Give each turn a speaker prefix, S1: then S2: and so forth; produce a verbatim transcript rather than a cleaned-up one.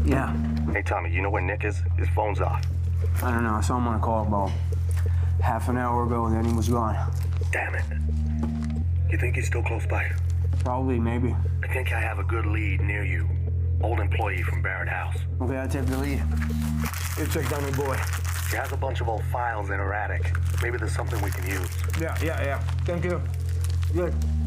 S1: Yeah.
S2: Hey, Tommy, you know where Nick is? His phone's off.
S1: I don't know. I saw him on a call about half an hour ago, and then he was gone.
S2: Damn it. You think he's still close by?
S1: Probably, maybe.
S2: I think I have a good lead near you. Old employee from Barrett House.
S1: Okay, I'll take the lead. You check down the boy.
S2: He has a bunch of old files in her attic. Maybe there's something we can use.
S1: Yeah, yeah, yeah. Thank you. Good.